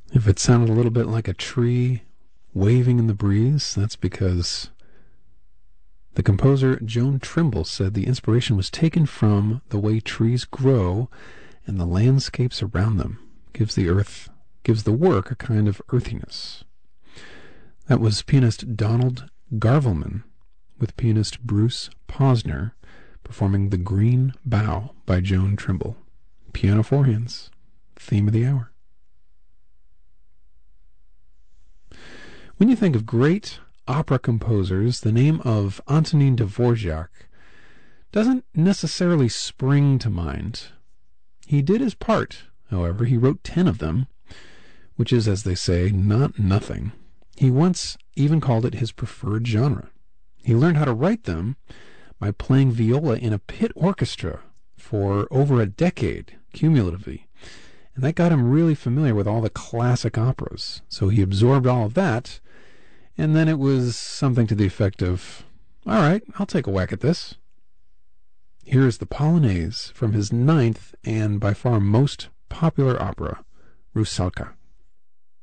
If it sounded a little bit like a tree waving in the breeze, that's because the composer Joan Trimble said the inspiration was taken from the way trees grow and the landscapes around them. Gives the work a kind of earthiness. That was pianist Donald Garvelman with pianist Bruce Posner performing The Green Bough by Joan Trimble. Piano four hands, theme of the hour. When you think of great opera composers, the name of Antonin Dvorak doesn't necessarily spring to mind. He did his part, however. He wrote 10 of them, which is, as they say, not nothing. He once even called it his preferred genre. He learned how to write them by playing viola in a pit orchestra for over a decade, cumulatively. And that got him really familiar with all the classic operas. So he absorbed all of that, and then it was something to the effect of, all right, I'll take a whack at this. Here is the Polonaise from his 9th and by far most popular opera, Rusalka.